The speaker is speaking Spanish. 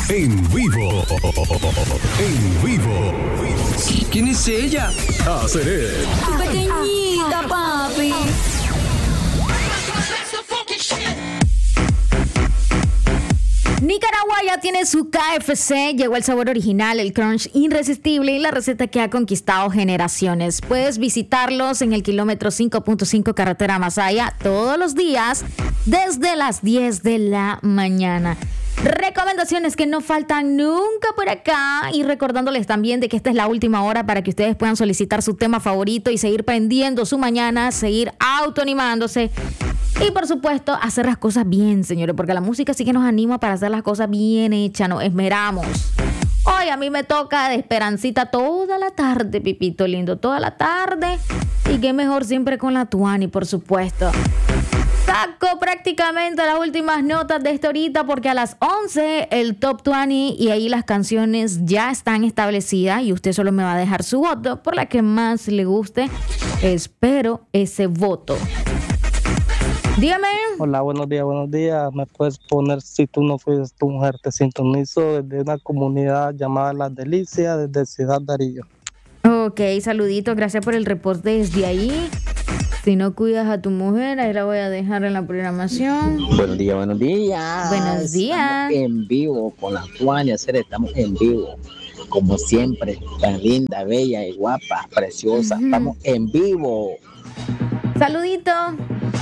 En vivo. En vivo. ¿Quién es ella? Aceret. Tu pequeñita, papi. Nicaragua ya tiene su KFC, llegó el sabor original, el crunch irresistible y la receta que ha conquistado generaciones. Puedes visitarlos en el kilómetro 5.5 carretera Masaya todos los días desde las 10 de la mañana. Recomendaciones que no faltan nunca por acá y recordándoles también de que esta es la última hora para que ustedes puedan solicitar su tema favorito y seguir prendiendo su mañana, seguir autoanimándose. Y por supuesto, hacer las cosas bien, señores, porque la música sí que nos anima para hacer las cosas bien hechas, nos esmeramos. Hoy a mí me toca de Esperancita toda la tarde, Pipito lindo, toda la tarde. Y qué mejor siempre con la Tuani, por supuesto. Saco prácticamente las últimas notas de esta horita porque a las 11 el Top 20 y ahí las canciones ya están establecidas y usted solo me va a dejar su voto por la que más le guste. Espero ese voto. Dígame. Hola, buenos días. ¿Me puedes poner Si tú no fuiste tu mujer? Te sintonizo desde una comunidad llamada Las Delicias, desde Ciudad Darillo. Ok, saluditos, gracias por el reporte desde ahí. Si no cuidas a tu mujer, ahí la voy a dejar en la programación. Buenos días. Buenos días. Estamos en vivo con la Tuania, estamos en vivo. Como siempre, tan linda, bella y guapa, preciosa. Estamos en vivo. Saludito.